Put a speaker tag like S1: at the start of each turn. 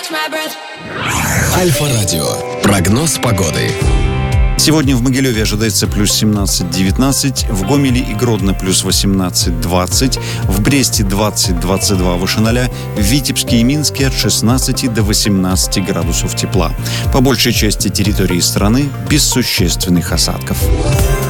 S1: Альфа-радио. Прогноз погоды.
S2: Сегодня в Могилеве ожидается плюс 17-19, в Гомеле и Гродно плюс 18-20, в Бресте 20-22 выше 0, в Витебске и Минске от 16 до 18 градусов тепла. По большей части территории страны без существенных осадков.